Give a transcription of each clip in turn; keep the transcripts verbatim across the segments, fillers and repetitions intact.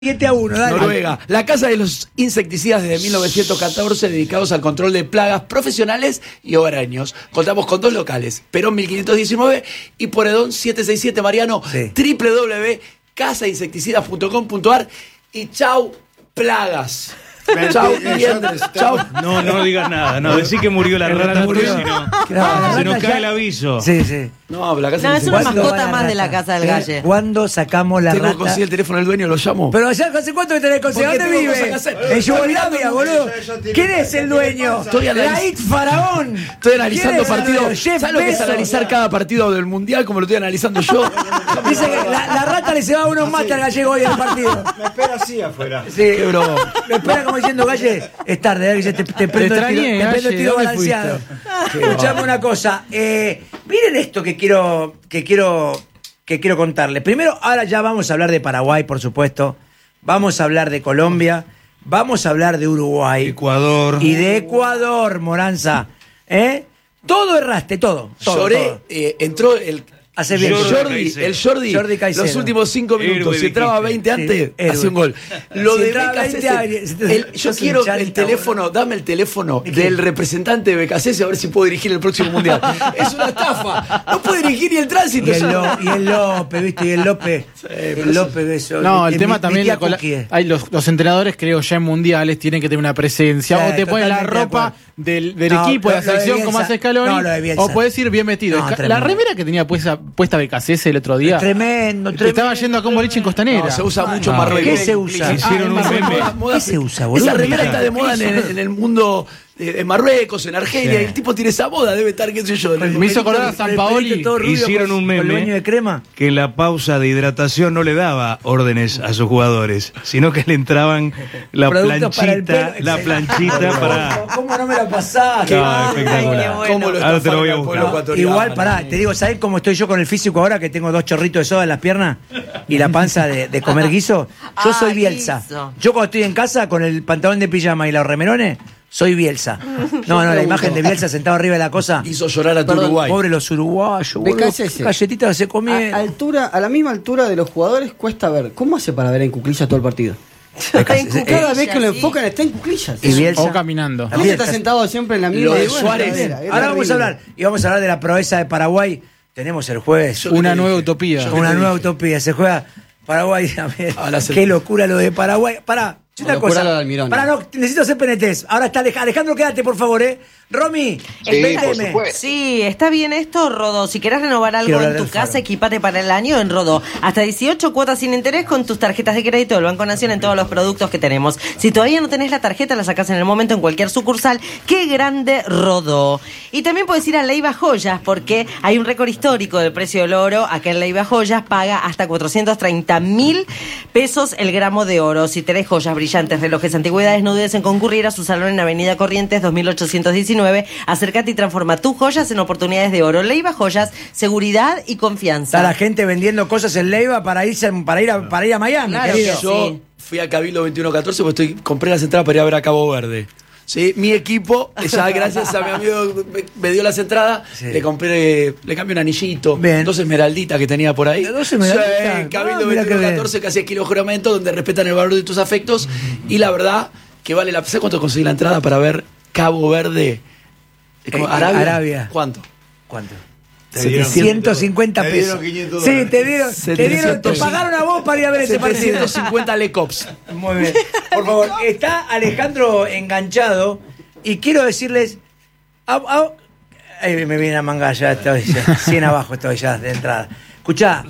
siete a uno, dale. Noruega, la casa de los insecticidas desde mil novecientos catorce, dedicados al control de plagas profesionales y hogareños. Contamos con dos locales, Perón mil quinientos diecinueve y Pueyrredón setecientos sesenta y siete, Mariano. Sí. doble u doble u doble u punto casa insecticidas punto com punto ar y chau plagas. Chau liendres, chau. No, no digas nada, no, decí que murió la rata, porque si no, Claro, se nos ya- cae el aviso. Sí, sí. No, la casa No, es una insecticida. ¿Cuándo mascota va la más de la rata? casa del ¿Eh? Galle. ¿Cuándo sacamos la Tengo que rata? conseguir el teléfono del dueño, lo llamo. Pero allá, ¿hace cuánto que tenés conseguido? Porque ¿Dónde tengo vive? cosas que hacer. En Yugoslavia, boludo. ¿Quién es el dueño? Estoy analiz- Raid Faraón. Estoy analizando ¿Quién es el partidos. dueño? Jeff ¿Sabes lo que es Bezos. analizar cada partido del mundial como lo estoy analizando yo? Dice que la, la rata le se va unos mates al gallego hoy al partido. Me espera así afuera. Sí, Qué broma. me espera como diciendo, Galle, es tarde, ¿eh? Te, te, te prendo el tiro, extrañé, te prendo el Galle, tiro ¿dónde balanceado. Escuchame una cosa. Eh, miren esto que quiero, que quiero, que quiero contarles. Primero, ahora ya vamos a hablar de Paraguay, por supuesto. Vamos a hablar de Colombia. Vamos a hablar de Uruguay. Ecuador. Y de Ecuador, Moranza. ¿Eh? Todo erraste, todo. todo Lloré, todo. eh, entró el Hace bien. Jordi, Jordi Caicedo. el Jordi, Jordi Caicedo. los últimos cinco minutos, Héroe si entraba dijiste. veinte antes, Sí, héroe. hacía un gol. Lo Si de entraba B K C S, veinte, el- yo sos un quiero el chanta, teléfono, dame el teléfono ¿De qué? del representante de B K C S a ver si puedo dirigir el próximo mundial. Es una estafa, no puede dirigir ni el tránsito. Y el, Lo- y el López, ¿viste? Y el López. el López, eso. No, Mi- el tema mi- también mi tía la cola- Cookie es. hay los, los entrenadores, creo, ya en mundiales tienen que tener una presencia. Sí, o te ponen la totalmente de ropa acuerdo. del, del No, equipo de la lo- lo de selección como Bielsa- hace Scaloni. no, lo de Bielsa. O puedes ir bien vetido. No, Ca- tremendo. la remera que tenía puesta, puesta B K C S el otro día. Tremendo, Te tremendo. estaba yendo acá un boliche en Costanera. No, se usa mucho Ah, Marruecos. ¿Qué se usa? Hicieron Ah, un en meme. Marruecos. Moda- ¿Qué se usa, boludo? Esa remera Mira. está de moda en, el- en el mundo de, en Marruecos, en Argelia, Sí. y el tipo tiene esa moda, debe estar, qué sé yo. en el- Me hizo acordar a San Paoli. Todo rubio Hicieron con- un con el meme. baño de crema. Que en la pausa de hidratación no le daba órdenes a sus jugadores, sino que le entraban la Productos para el planchita, pelo. la planchita para. ¿Cómo no me la pasaste? No, Ay, espectacular. qué bueno. ¿Cómo lo Ahora te lo voy a estafaron al pueblo buscar. ecuatoriano? Igual, pará, te digo, ¿sabés cómo estoy yo con el físico ahora? Que tengo dos chorritos de soda en las piernas y la panza de, de comer guiso. Yo Ah, soy Bielsa. guiso. Yo cuando estoy en casa con el pantalón de pijama y los remerones, soy Bielsa. No, no, la imagen de Bielsa sentado arriba de la cosa. Hizo llorar a tu Perdón, Uruguay. Pobre los uruguayos, boludo. B K C S. Galletitas se comían. A, altura, a la misma altura de los jugadores cuesta ver. ¿Cómo hace para ver en cuclillas todo el partido? Está en Eh, Cada vez que lo sí. enfocan está en cuclillas. Y Bielsa. O caminando. No se está sentado siempre en la misma. Lo de y bueno, Suárez. era- era Ahora vamos a terrible. hablar. Y vamos a hablar de la proeza de Paraguay. Tenemos el jueves. Una nueva utopía. Yo- Una te nueva dije? utopía. Se juega Paraguay también. A la Qué selección. locura lo de Paraguay. Pará, una Locura cosa. lo de Almirón. Pará, no, necesito hacer P N Ts. Ahora está Alej- Alejandro, quédate, por favor, ¿eh? Romy, véndeme. Sí, está bien esto, Rodó. Si querés renovar algo Quiero hablar en tu del casa, Faro. equipate para el año en Rodó. Hasta dieciocho cuotas sin interés con tus tarjetas de crédito del Banco Nación en todos los productos que tenemos. Si todavía no tenés la tarjeta, la sacás en el momento en cualquier sucursal. ¡Qué grande Rodó! Y también puedes ir a Leiva Joyas, porque hay un récord histórico del precio del oro. Acá en Leiva Joyas paga hasta cuatrocientos treinta mil pesos el gramo de oro. Si tenés joyas brillantes, relojes, antigüedades, no dudes en concurrir a su salón en Avenida Corrientes dos mil ochocientos diecinueve. Acércate y transforma tus joyas en oportunidades de oro. Leiva Joyas, seguridad y confianza. Está la gente vendiendo cosas en Leiva para irse, para ir a, para ir a Miami, Claro querido. que Yo Sí. fui a Cabildo veintiuno catorce porque estoy, compré las entradas para ir a ver a Cabo Verde. Sí, mi equipo, ya gracias a mi amigo me, me dio las entradas, Sí. le compré, le cambié un anillito, Bien. dos esmeralditas que tenía por ahí. ¿Dos esmeralditas? Sí, Cabildo Ah, mira qué veintiuno bien. catorce, casi aquí los juramentos, donde respetan el valor de tus afectos. Y la verdad que vale la pena. ¿Sabes cuánto conseguí la entrada para ver Cabo Verde? ¿Cómo? Eh, ¿Arabia? Arabia. ¿Cuánto? ¿Cuánto? Te dieron setecientos cincuenta te pesos. dieron quinientos Sí, dólares. te dieron, te dieron, te setecientos pagaron a vos para ir a ver ese partido. setecientos cincuenta Lecops. Muy bien. Por favor, está Alejandro enganchado y quiero decirles. au, au, ahí me viene a manga ya, estoy ya, cien abajo estoy ya de entrada. Escuchá,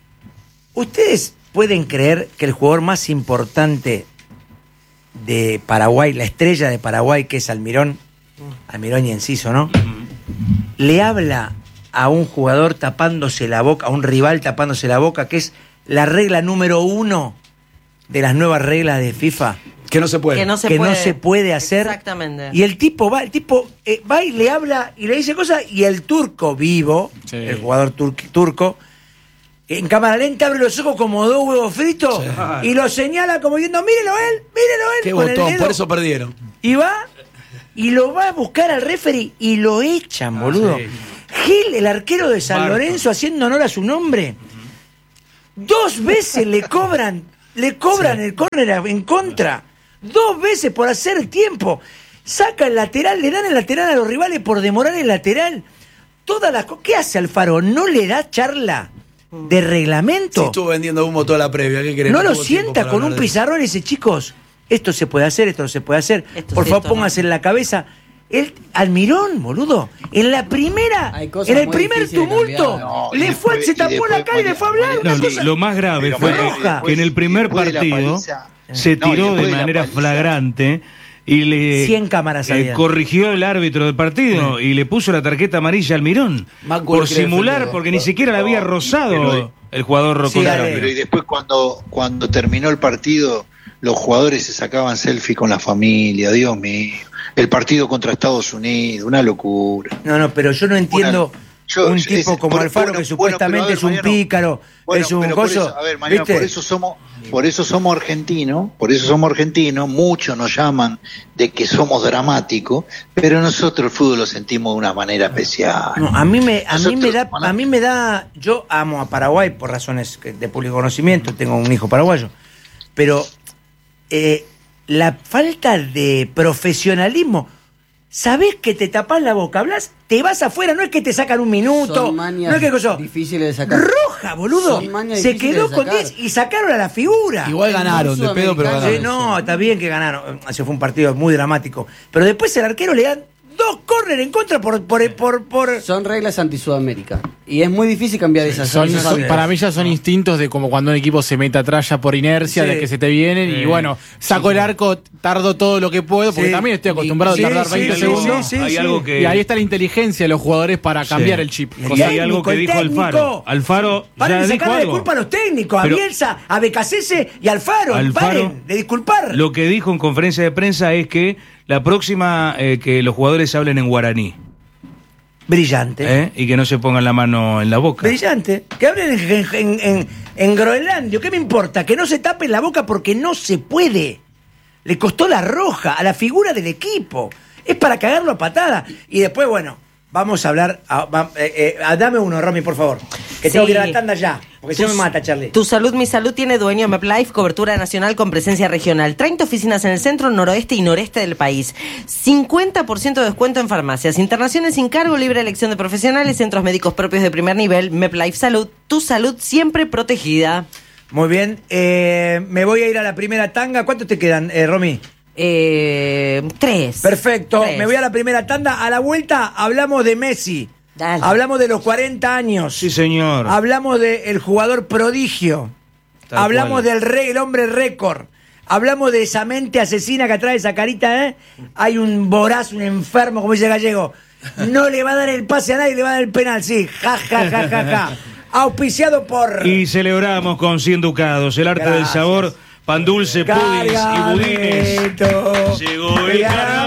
¿ustedes pueden creer que el jugador más importante de Paraguay, la estrella de Paraguay, que es Almirón, Almirón y Enciso, ¿no? Le habla a un jugador tapándose la boca, a un rival tapándose la boca, que es la regla número uno de las nuevas reglas de FIFA, Que no se puede. Que no se que puede. no se puede hacer. Exactamente. Y el tipo va, el tipo eh, va y le habla y le dice cosas, y el turco vivo, Sí. el jugador tur- turco, en cámara lenta abre los ojos como dos huevos fritos y lo señala como diciendo, mírelo él, mírelo él. Qué con el botón, dedo. por eso perdieron. Y va y lo va a buscar al referee y lo echan, boludo. sí. Gil, el arquero de San Barton. Lorenzo, haciendo honor a su nombre. Dos veces le cobran le cobran Sí. el córner en contra. Dos veces por hacer tiempo. Saca el lateral, le dan el lateral a los rivales por demorar el lateral. Todas las co- ¿Qué hace Alfaro? ¿No le da charla de Sí, reglamento? estuvo vendiendo humo toda la previa. ¿Qué querés? ¿No lo tuvo tiempo sienta para con hablar un de eso. pizarrón y dice, chicos, esto se puede hacer, esto no se puede hacer? Esto Por sí, favor, esto no. pónganse en la cabeza. El Almirón, boludo, en la primera, Hay cosas en el muy primer difíciles de tumulto, cambiar. No, y le después- fue, se y tapó después, la cara y le fue a hablar. María- una No, lo, cosa- lo más grave Pero fue María, que- roja. que en el primer después de la partido paliza- se No, y tiró después de de la manera paliza- flagrante y le cien cámaras eh, había. corrigió el árbitro del partido y le puso la tarjeta amarilla al Mirón Manculo por quiere simular, defenderlo. porque ni siquiera la había No, rozado pero- el jugador Sí, contrario. Ale. Pero y después cuando, cuando terminó el partido, los jugadores se sacaban selfie con la familia, Dios mío. El partido contra Estados Unidos, una locura. No, no, pero yo no entiendo Bueno, yo- un es- tipo como bueno, Alfaro bueno, que bueno, pero supuestamente a ver, es un Mariano, pícaro, Bueno, es un pero por coso. eso, a ver, Mariano, ¿viste? por eso somos, por eso somos argentinos, por eso somos argentinos, muchos nos llaman de que somos dramáticos, pero nosotros el fútbol lo sentimos de una manera especial. No, a mí me, a mí Nosotros, me da, bueno. a mí me da, yo amo a Paraguay por razones que- de público conocimiento, tengo un hijo paraguayo, pero eh, la falta de profesionalismo, ¿sabés que te tapás la boca? Hablas, te vas afuera, no es que te sacan un minuto, Son mañas no es que cosa. difíciles de sacar. Roja, boludo. Son mañas Se difíciles quedó de con sacar. diez y sacaron a la figura. Igual ganaron, de pedo, pero Sudamericano. Sí, ganaron. no, está bien que ganaron. Ese fue un partido muy dramático. Pero después el arquero le dan dos córner en contra por, por, por, por- Son reglas anti-Sudamérica. Y es muy difícil cambiar esas Son- esas son- reglas. para mí ya son instintos de como cuando un equipo se mete atrás ya por inercia, Sí. de que se te vienen y bueno, saco el arco, tardo todo lo que puedo, porque Sí. también estoy acostumbrado Sí, a tardar sí, veinte sí, segundos. sí, hay sí. algo que Y ahí está la inteligencia de los jugadores para cambiar Sí. el chip. El y Cosa- hay algo que el dijo técnico. Alfaro. Alfaro Paren ya de dijo sacarle de algo. culpa a los técnicos, a Pero- Bielsa, a Becasese y a Alfaro. Alfaro, Paren de disculpar. Lo que dijo en conferencia de prensa es que la próxima eh, que los jugadores hablen en guaraní Brillante. ¿eh? y que no se pongan la mano en la boca. Brillante. Que hablen en, en, en, en groenlandio. ¿Qué me importa? Que no se tapen la boca porque no se puede. Le costó la roja a la figura del equipo. Es para cagarlo a patada. Y después, bueno, vamos a hablar. a- va- eh, eh, a- dame uno, Romy, por favor. Que tengo Sí. que ir a la tanda ya. Porque si no me mata, Charlie. Tu salud, mi salud tiene dueño MepLife, cobertura nacional con presencia regional. treinta oficinas en el centro, noroeste y noreste del país. cincuenta por ciento de descuento en farmacias. Internaciones sin cargo, libre elección de profesionales, centros médicos propios de primer nivel. MepLife Salud, tu salud siempre protegida. Muy bien. Eh, me voy a ir a la primera tanga. ¿Cuántos te quedan, eh, Romy? Eh, tres. Perfecto. Tres. Me voy a la primera tanda. A la vuelta hablamos de Messi. Dale. Hablamos de los cuarenta años. Sí, señor. Hablamos del jugador prodigio. Tal Hablamos cual. del rey, el hombre récord. Hablamos de esa mente asesina que atrae esa carita, ¿eh? Hay un voraz, un enfermo, como dice Gallego. No le va a dar el pase a nadie, le va a dar el penal, sí. Ja, ja, ja, ja, ja. Auspiciado por... Y celebramos con cien ducados el arte del Gracias. sabor, pan dulce, puddings y budines. Cargamento. Llegó el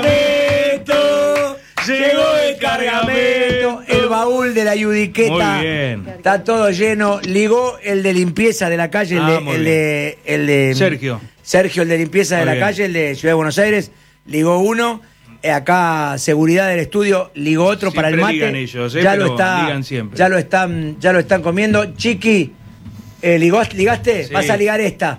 cargamento, llegó el cargamento. El baúl de la yudiqueta. Muy bien. Está todo lleno. Ligó el de limpieza de la calle, el, Ah, de, muy el, de, el de- Sergio. Sergio, el de limpieza de Muy la bien. calle, el de Ciudad de Buenos Aires. Ligó uno. Eh, acá, seguridad del estudio, ligó otro para el Siempre mate. ligan ellos, eh, ya pero lo está, ligan siempre. ya lo están, ya lo están comiendo. Chiqui, eh, ¿ligó- ¿ligaste? Sí. Vas a ligar esta.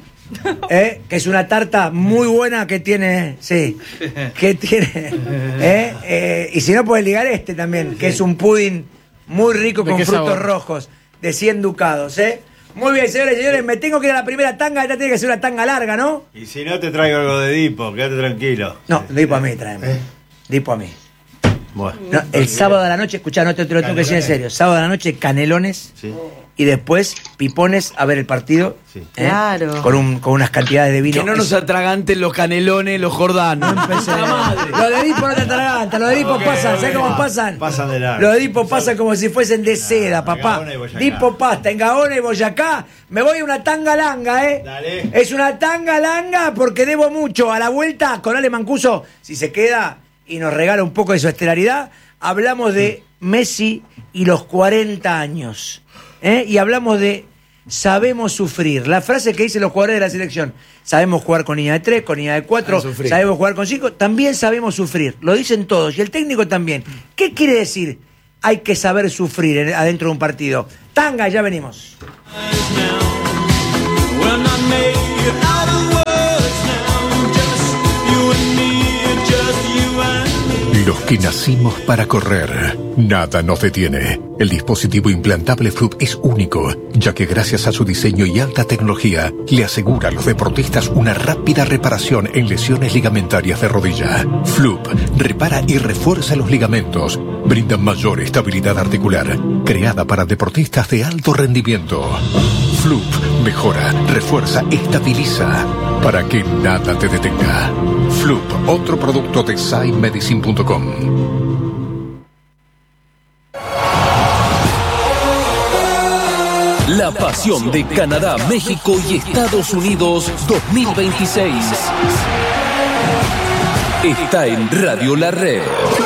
¿Eh? Que es una tarta muy buena que tiene, sí, que tiene, ¿eh? Eh, y si no puedes ligar este también, que es un pudding muy rico ¿De con qué frutos sabor? rojos, de cien ducados, ¿eh? Muy bien, señores y señores, me tengo que ir a la primera tanga, esta tiene que ser una tanga larga, ¿no? Y si no te traigo algo de Dipo, quédate tranquilo. No, Dipo a mí, tráeme. Dipo a mí. Bueno. No, el sábado de la noche, escuchá, no te, te lo tengo que decir en serio, sábado de la noche, canelones. Sí. Y después pipones a ver el partido. Sí. ¿eh? Claro. Con, un, con unas cantidades de vino. Que no nos atraganten los canelones, los jordanos. Empecé. Lo de Edipo no te atraganta, lo de Edipo Ok, pasan, ¿sabes ok. cómo pasan? Pasan de largo. Lo de Edipo pasan como si fuesen de seda, en papá. Gaona y Boyacá. Edipo pasta, en Gaona y Boyacá. Me voy a una tanga langa, ¿eh? Dale. Es una tanga langa porque debo mucho. A la vuelta, con Ale Mancuso, si se queda y nos regala un poco de su estelaridad, hablamos de Messi y los cuarenta años. ¿eh? Y hablamos de sabemos sufrir. La frase que dicen los jugadores de la selección. Sabemos jugar con niña de tres, con niña de cuatro, Saben sufrir. sabemos jugar con cinco, también sabemos sufrir. Lo dicen todos y el técnico también. ¿Qué quiere decir? Hay que saber sufrir en- adentro de un partido. Tanga, ya venimos. Now We're not made out of words now, just you and me, just you and me. Los que nacimos para correr, nada nos detiene. El dispositivo implantable Floop es único, ya que gracias a su diseño y alta tecnología, le asegura a los deportistas una rápida reparación en lesiones ligamentarias de rodilla. Floop repara y refuerza los ligamentos, brinda mayor estabilidad articular, creada para deportistas de alto rendimiento. Floop mejora, refuerza, estabiliza, para que nada te detenga. Floop, otro producto de Sai Medicine punto com. La pasión de Canadá, México y Estados Unidos dos mil veintiséis está en Radio La Red.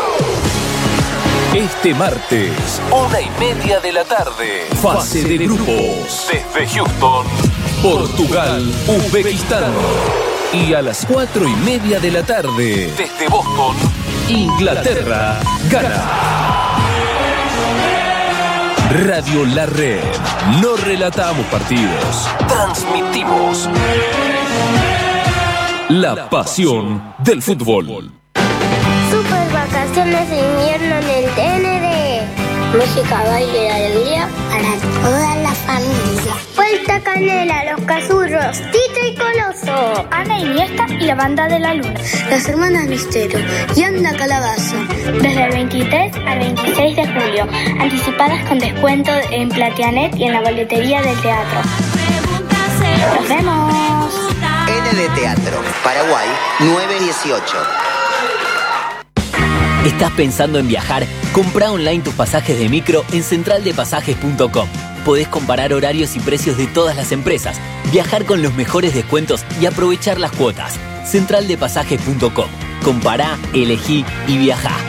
Este martes, una y media de la tarde, fase de grupos. Desde Houston, Portugal, Uzbekistán. Y a las cuatro y media de la tarde, desde Boston, Inglaterra, Ghana. Radio La Red. No relatamos partidos, transmitimos la pasión del fútbol. Super vacaciones de invierno en el T N D. Música, baile y alegría para toda la familia. Vuelta Canela, Los Cazurros, Tito y Coloso, Ana Iniesta y la Banda de la Luna, Las Hermanas Misterio y Anda Calabaza. Desde el veintitrés al veintiséis de julio, anticipadas con descuento en Platianet y en la boletería del teatro. ¡Nos vemos! N D Teatro, Paraguay, nueve dieciocho. ¿Estás pensando en viajar? Comprá online tus pasajes de micro en central de pasajes punto com. Podés comparar horarios y precios de todas las empresas, viajar con los mejores descuentos y aprovechar las cuotas. central de pasajes punto com. Compará, elegí y viajá.